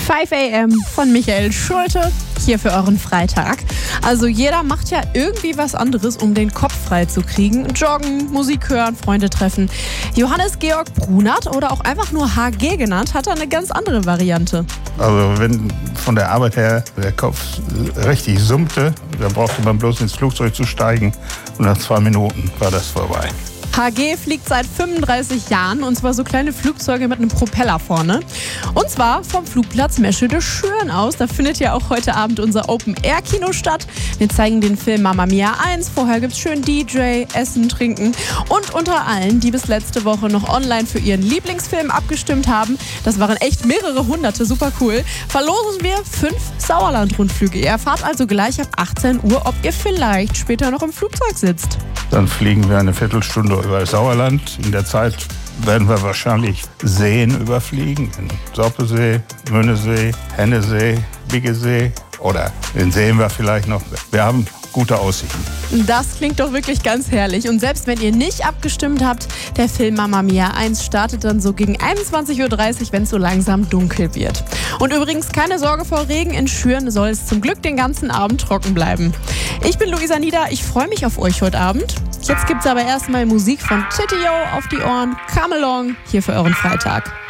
5 AM von Michael Schulte, hier für euren Freitag. Also jeder macht ja irgendwie was anderes, um den Kopf frei zu kriegen. Joggen, Musik hören, Freunde treffen. Johannes Georg Brunert oder auch einfach nur HG genannt, hat da eine ganz andere Variante. Also wenn von der Arbeit her der Kopf richtig summte, dann brauchte man bloß ins Flugzeug zu steigen und nach 2 Minuten war das vorbei. HG fliegt seit 35 Jahren und zwar so kleine Flugzeuge mit einem Propeller vorne. Und zwar vom Flugplatz Meschede-Schüren aus. Da findet ja auch heute Abend unser Open-Air-Kino statt. Wir zeigen den Film Mamma Mia 1. Vorher gibt's schön DJ, Essen, Trinken. Und unter allen, die bis letzte Woche noch online für ihren Lieblingsfilm abgestimmt haben, das waren echt mehrere hunderte, super cool, verlosen wir 5 Sauerland-Rundflüge. Ihr erfahrt also gleich ab 18 Uhr, ob ihr vielleicht später noch im Flugzeug sitzt. Dann fliegen wir eine Viertelstunde über Sauerland. In der Zeit werden wir wahrscheinlich Seen überfliegen. Den Soppesee, Mönnesee, Hennesee, Biggesee oder den sehen wir vielleicht noch. Wir haben gute Aussichten. Das klingt doch wirklich ganz herrlich. Und selbst wenn ihr nicht abgestimmt habt, der Film Mamma Mia 1 startet dann so gegen 21.30 Uhr, wenn es so langsam dunkel wird. Und übrigens keine Sorge vor Regen, in Schüren soll es zum Glück den ganzen Abend trocken bleiben. Ich bin Luisa Nieder, ich freue mich auf euch heute Abend. Jetzt gibt's aber erstmal Musik von Titio auf die Ohren. Come along, hier für euren Freitag.